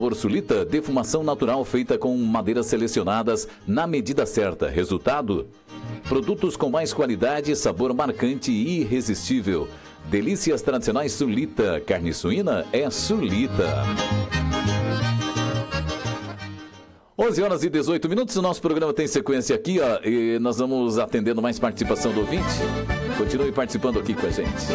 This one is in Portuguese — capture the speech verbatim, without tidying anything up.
Sulita, defumação natural feita com madeiras selecionadas na medida certa. Resultado? Produtos com mais qualidade, sabor marcante e irresistível. Delícias tradicionais Sulita. Carne suína é Sulita. onze horas e dezoito minutos, o nosso programa tem sequência aqui, ó, e nós vamos atendendo mais participação do ouvinte. Continue participando aqui com a gente.